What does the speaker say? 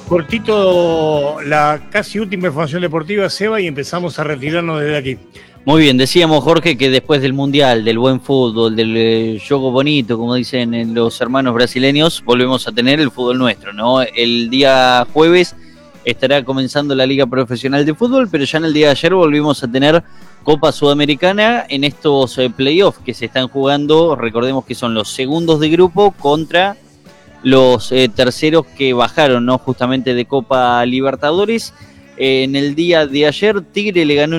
cortito la casi última información deportiva, Seba, y empezamos a retirarnos desde aquí. Muy bien, decíamos, Jorge, que después del Mundial, del buen fútbol, del juego bonito, como dicen los hermanos brasileños, volvemos a tener el fútbol nuestro, ¿no? El día jueves estará comenzando la Liga Profesional de Fútbol, pero ya en el día de ayer volvimos a tener Copa Sudamericana en estos playoffs que se están jugando. Recordemos que son los segundos de grupo contra los terceros que bajaron, ¿no? Justamente de Copa Libertadores. En el día de ayer, Tigre le ganó